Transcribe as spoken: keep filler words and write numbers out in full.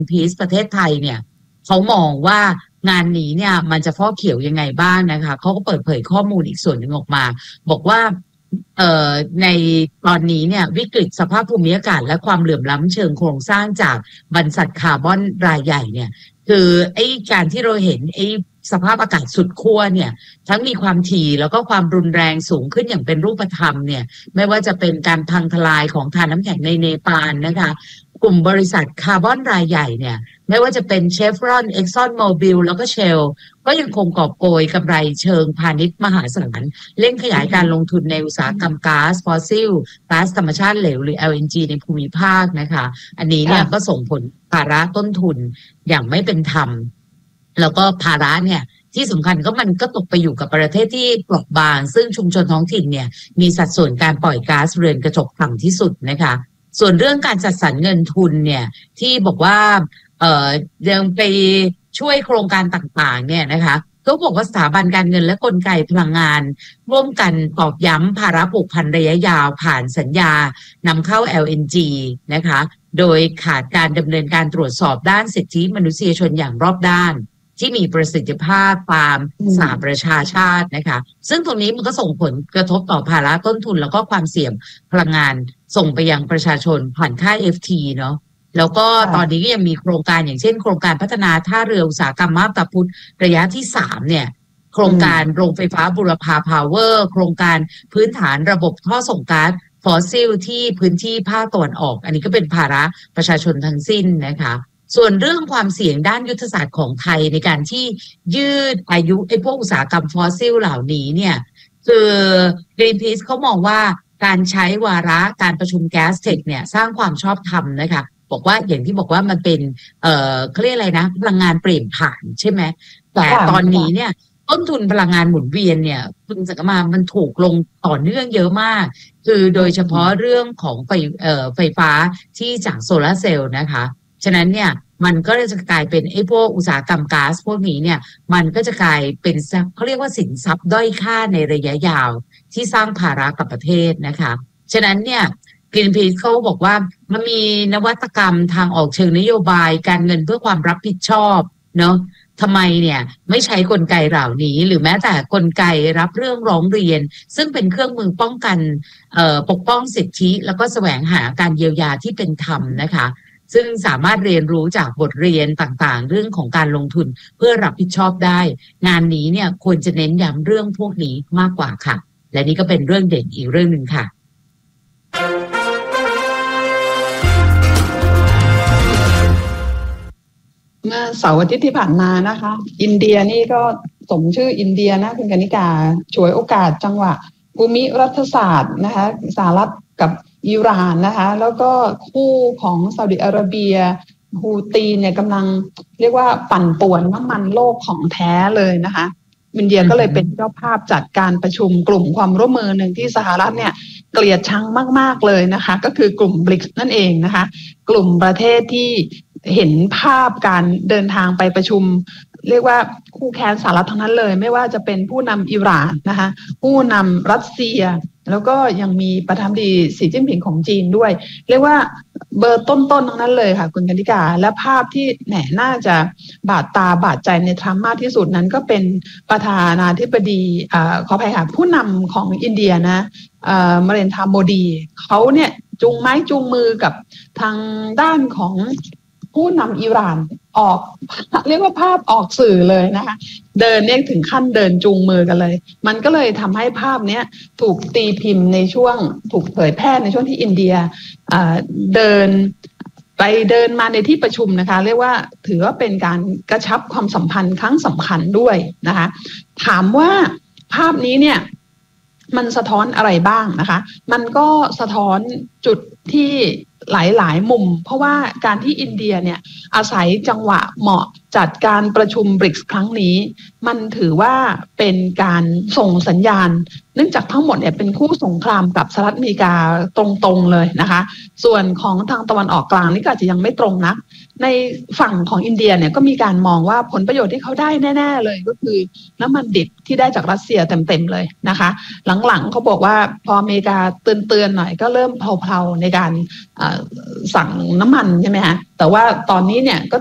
พีซประเทศไทยเนี่ยเขามองว่างานนี้เนี่ยมันจะฟอกเขียวยังไงบ้างนะคะเขาก็เปิดเผยข้อมูลอีกส่วนหนึ่งออกมาบอกว่าเอ่อในตอนนี้เนี่ยวิกฤตสภาพภูมิอากาศและความเหลื่อมล้ำเชิงโครงสร้างจากบรรษัทคาร์บอนรายใหญ่เนี่ยคือไอ้การที่เราเห็นไอ้สภาพอากาศสุดขั้วเนี่ยทั้งมีความถี่แล้วก็ความรุนแรงสูงขึ้นอย่างเป็นรูปธรรมเนี่ยไม่ว่าจะเป็นการพังทลายของทานน้ำแข็งในเนปาลนะคะกลุ่มบริษัทคาร์บอนรายใหญ่เนี่ยไม่ว่าจะเป็นเชฟรอนเอ็กซอนโมบิลแล้วก็เชลก็ยังคงกอบโกยกำไรเชิงพาณิชย์มหาศาลเร่งขยายการลงทุนในอุตสาหกรรมก๊าซฟอสซิลก๊าซธรรมชาติเหลวหรือ แอล เอ็น จี ในภูมิภาคนะคะอันนี้เนี่ยก็ส่งผลภาระต้นทุนอย่างไม่เป็นธรรมแล้วก็ภาระเนี่ยที่สำคัญก็มันก็ตกไปอยู่กับประเทศที่เปราะบางซึ่งชุมชนท้องถิ่นเนี่ยมีสัดส่วนการปล่อยก๊าซเรือนกระจกต่ำที่สุดนะคะส่วนเรื่องการจัดสรรเงินทุนเนี่ยที่บอกว่าเอ่อยังไปช่วยโครงการต่างๆเนี่ยนะคะก็บอกว่าสถาบันการเงินและกลไกพลังงานร่วมกันตอกย้ำภาระผูกพันระยะยาวผ่านสัญญานำเข้า แอล เอ็น จี นะคะโดยขาดการดำเนินการตรวจสอบด้านสิทธิมนุษยชนอย่างรอบด้านที่มีประสิทธิภาพตามสหประชาชาตินะคะซึ่งตรงนี้มันก็ส่งผลกระทบต่อภาระต้นทุนแล้วก็ความเสี่ยงพลังงานส่งไปยังประชาชนผ่านค่า เอฟ ที เนาะแล้วก็ตอนนี้ก็ยังมีโครงการอย่างเช่นโครงการพัฒนาท่าเรืออุตสาหกรรมมาบตาพุธระยะที่สามเนี่ยโครงการโรงไฟฟ้าบุรพาพาวเวอร์โครงการพื้นฐานระบบท่อส่งก๊าซฟอสซิลที่พื้นที่ภาคตะวันออกอันนี้ก็เป็นภาระประชาชนทั้งสิ้นนะคะส่วนเรื่องความเสี่ยงด้านยุทธศาสตร์ของไทยในการที่ยืดอายุไอ้พวกอุตสาหกรรมฟอสซิลเหล่านี้เนี่ยคือ Greenpeace เขามองว่าการใช้วาระการประชุมแก๊สเทคเนี่ยสร้างความชอบธรรมนะคะบอกว่าอย่างที่บอกว่ามันเป็นเอ่อเขาเรียกอะไรนะพลังงานเปลี่ยนผ่านใช่ไหมแต่ตอนนี้เนี่ยต้นทุนพลังงานหมุนเวียนเนี่ยคุณสักมามันถูกลงต่อเนื่องเยอะมากคือโดยเฉพาะเรื่องของไฟเอ่อไฟฟ้าที่จากโซลาร์เซลล์นะคะฉะนั้นเนี่ยมันก็จะกลายเป็นไอ้พวกอุตสาหกรรมก๊าซพวกนี้เนี่ยมันก็จะกลายเป็นเขาเรียกว่าสินทรัพย์ด้อยค่าในระยะยาวที่สร้างภาระกับประเทศนะคะฉะนั้นเนี่ยGreenpeace เขาบอกว่ามันมีนวัตกรรมทางออกเชิงนโยบายการเงินเพื่อความรับผิดชอบเนาะทำไมเนี่ยไม่ใช้กลไกเหล่านี้หรือแม้แต่กลไกรับเรื่องร้องเรียนซึ่งเป็นเครื่องมือป้องกันเอ่อปกป้องสิทธิแล้วก็แสวงหาการเยียวยาที่เป็นธรรมนะคะซึ่งสามารถเรียนรู้จากบทเรียนต่างๆเรื่องของการลงทุนเพื่อรับผิดชอบได้งานนี้เนี่ยควรจะเน้นย้ำเรื่องพวกนี้มากกว่าค่ะและนี่ก็เป็นเรื่องเด่นอีกเรื่องหนึ่งค่ะเมื่อเสาร์อาทิตย์ที่ผ่านมานะคะอินเดียนี่ก็สมชื่ออินเดียนะคุณกนิกาฉวยโอกาสจังหวะภูมิรัฐศาสตร์นะคะสหรัฐกับอิหร่านนะคะแล้วก็คู่ของซาอุดิอาระเบียฮูตีเนี่ยกำลังเรียกว่าปั่นป่วนน้ำมันโลกของแท้เลยนะคะอินเดียก็เลยเป็นเจ้าภาพจัดการประชุมกลุ่มความร่วมมือหนึ่งที่สหรัฐเนี่ยเกลียดชังมากๆเลยนะคะก็คือกลุ่ม บริกส์ นั่นเองนะคะกลุ่มประเทศที่เห็นภาพการเดินทางไปประชุมเรียกว่าคู่แข่งสหรัฐทั้งนั้นเลยไม่ว่าจะเป็นผู้นำอิหร่านนะคะผู้นำรัสเซียแล้วก็ยังมีประธานาธิบดีสีจิ้นผิงของจีนด้วยเรียกว่าเบอร์ต้นๆทั้งนั้นเลยค่ะคุณกนิกาและภาพที่แหมน่าจะบาดตาบาดใจในทรัมป์มากที่สุดนั้นก็เป็นประธานาธิบดีอ่าขออภัยค่ะผู้นำของอินเดียนะอ่าเนเรนทราโมดีเขาเนี่ยจูงไม้จูงมือกับทางด้านของผู้นำอิหร่านออกเรียกว่าภาพออกสื่อเลยนะคะเดินเนี่ยถึงขั้นเดินจูงมือกันเลยมันก็เลยทำให้ภาพเนี้ยถูกตีพิมพ์ในช่วงถูกเผยแพร่ในช่วงที่อินเดียเดินไปเดินมาในที่ประชุมนะคะเรียกว่าถือว่าเป็นการกระชับความสัมพันธ์ครั้งสำคัญด้วยนะคะถามว่าภาพนี้เนี่ยมันสะท้อนอะไรบ้างนะคะมันก็สะท้อนจุดที่หลายๆมุมเพราะว่าการที่อินเดียเนี่ยอาศัยจังหวะเหมาะจัดการประชุม บริกส์ ครั้งนี้มันถือว่าเป็นการส่งสัญญาณเนื่องจากทั้งหมดเนี่ยเป็นคู่สงครามกับสหรัฐอเมริกาตรงๆเลยนะคะส่วนของทางตะวันออกกลางนี่ก็อาจจะยังไม่ตรงนะในฝั่งของอินเดียเนี่ยก็มีการมองว่าผลประโยชน์ที่เขาได้แน่ๆเลยก็คือน้ำมันดิบที่ได้จากรัสเซียเต็มๆเลยนะคะหลังๆเขาบอกว่าพออเมริกาเตือนๆหน่อยก็เริ่มเพลาๆในการสั่งน้ำมันใช่ไหมคะแต่ว่าตอนนี้เนี่ยก็